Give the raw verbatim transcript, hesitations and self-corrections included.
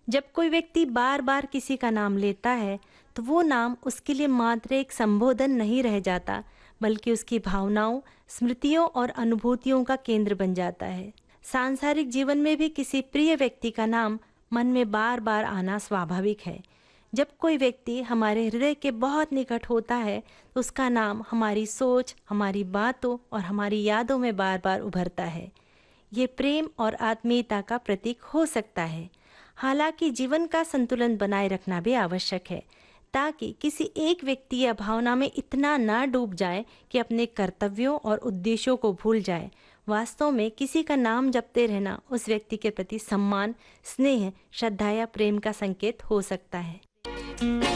जब कोई व्यक्ति बार बार किसी का नाम लेता है तो वो नाम उसके लिए मात्र एक संबोधन नहीं रह जाता, बल्कि उसकी भावनाओं, स्मृतियों और अनुभूतियों का केंद्र बन जाता है। सांसारिक जीवन में भी किसी प्रिय व्यक्ति का नाम मन में बार बार आना स्वाभाविक है। जब कोई व्यक्ति हमारे हृदय के बहुत निकट होता है तो उसका नाम हमारी सोच, हमारी बातों और हमारी यादों में बार बार उभरता है। ये प्रेम और आत्मीयता का प्रतीक हो सकता है। हालांकि जीवन का संतुलन बनाए रखना भी आवश्यक है, ताकि किसी एक व्यक्ति या भावना में इतना ना डूब जाए कि अपने कर्तव्यों और उद्देश्यों को भूल जाए। वास्तव में किसी का नाम जपते रहना उस व्यक्ति के प्रति सम्मान, स्नेह, श्रद्धा या प्रेम का संकेत हो सकता है।